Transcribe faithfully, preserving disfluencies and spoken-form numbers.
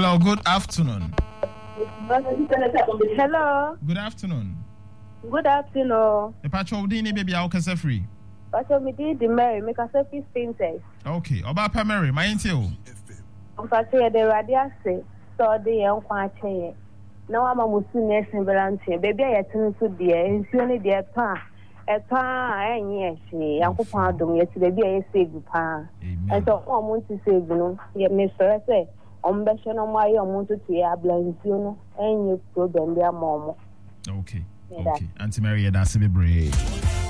Hello, good afternoon. Hello. Good afternoon. Good afternoon. The patrol dini baby how can free. Patrol me did the Mary make a selfie princess. Okay, about pa Mary, my intel. I'm say the radio say so the young kwache. Now I'm a Muslim nursing volunteer. Baby I attend to the and only the pa. A pa and yes, she uncle pardon yes baby I save you pa. And so I want to save you. Yet Mister I say on better no my own to see a blind you and you problem their mom. Okay. Okay. Auntie Mary, that's a bit brave.